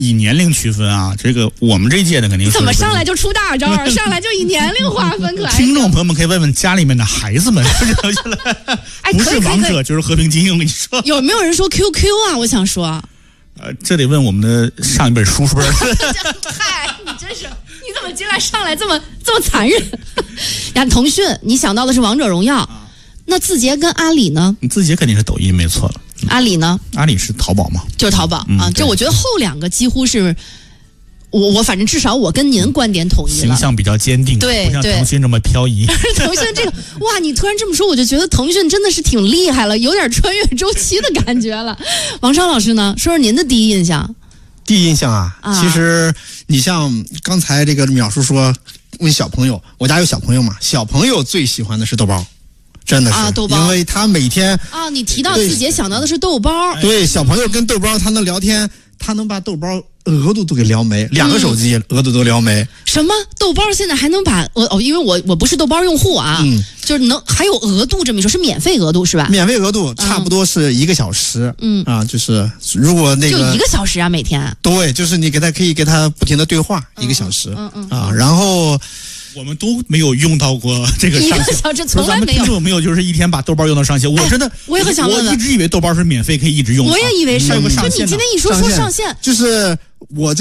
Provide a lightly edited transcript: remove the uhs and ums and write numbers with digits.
以年龄区分啊，这个我们这一届的肯定是怎么上来就出大招，上来就以年龄划分，可爱。 听众朋友们可以问问家里面的孩子们， 哎， 不是王者就是和平精英。我跟你说， 有没有人说 QQ 啊？我想说， 这得问我们的上一辈叔叔辈。 嗨，你真是，你怎么进来上来这么残忍？呀，腾讯，你想到的是王者荣耀，那字节跟阿里呢？ 字节肯定是抖音，没错了。 阿里呢？ 阿里是淘宝嘛？ 就是淘宝啊。就我觉得后两个几乎是。我反正至少我跟您观点统一了， 形象比较坚定， 对， 不像腾讯这么漂移。 腾讯这个哇，你突然这么说，我就觉得腾讯真的是挺厉害了，有点穿越周期的感觉了。王超老师呢，说说您的第一印象。 第一印象啊，其实你像刚才这个淼叔说问小朋友，我家有小朋友嘛，小朋友最喜欢的是豆包。真的是， 豆包， 因为他每天你提到字节想到的是豆包， 对，小朋友跟豆包他能聊天，他能把豆包额度都给聊没，2个手机额度都聊没。 什么豆包现在还能把因为我不是豆包用户啊，就是还有额度这么一说，是免费额度是吧？ 免费额度差不多是1个小时，就是如果那个就1个小时啊，每天。 对，就是你可以给他不停的对话1个小时，然后。 我们都没有用到过这个上限， 1个小时从来没有。 听众没有就是一天把豆包用到上限？我真的， 我也很想问问， 我一直以为豆包是免费可以一直用的。 我也以为是，就你今天一说上限， 就是我。